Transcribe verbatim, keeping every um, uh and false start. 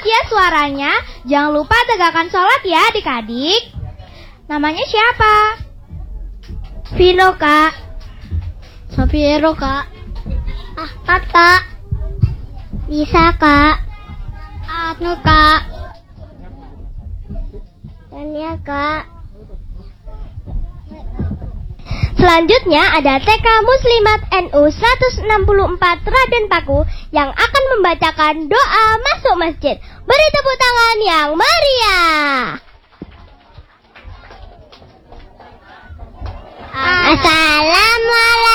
ya suaranya. Jangan lupa tegakkan sholat ya adik-adik. Namanya siapa? Vino, Kak. Sofiero, Kak. Ahmad, Kak. Lisa, Kak. Anu, Kak. Tania, Kak. Selanjutnya ada T K Muslimat N U seratus enam puluh empat Raden Paku yang akan membacakan doa masuk masjid. Beri tepuk tangan yang meriah. Assalamualaikum